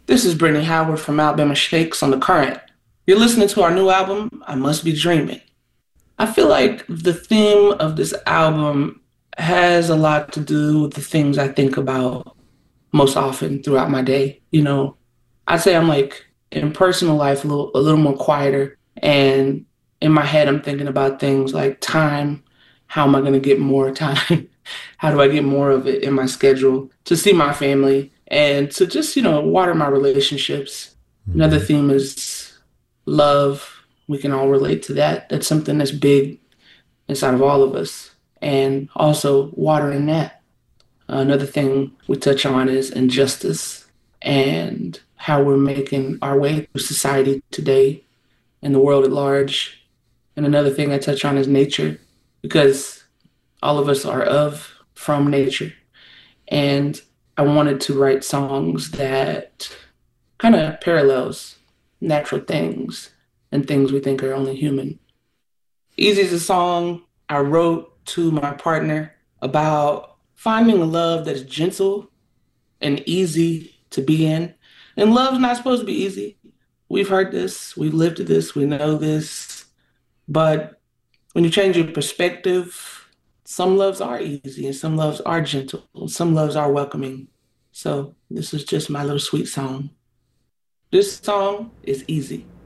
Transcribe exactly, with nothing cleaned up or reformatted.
This is Brittany Howard from Alabama Shakes on The Current. You're listening to our new album, I Must Be Dreaming. I feel like the theme of this album has a lot to do with the things I think about most often throughout my day. You know, I'd say I'm like in personal life a little a little more quieter, and in my head I'm thinking about things like time. How am I going to get more time? How do I get more of it in my schedule to see my family and to just, you know, water my relationships? Another Hmm. theme is love. We can all relate to that. That's something that's big inside of all of us. And also watering that. Another thing we touch on is injustice and how we're making our way through society today and the world at large. And another thing I touch on is nature, because all of us are of from nature. And I wanted to write songs that kind of parallels natural things and things we think are only human. Easy is a song I wrote to my partner about finding a love that is gentle and easy to be in. And love's not supposed to be easy. We've heard this, we've lived this, we know this. But when you change your perspective, some loves are easy and some loves are gentle, and some loves are welcoming. So this is just my little sweet song. This song is easy.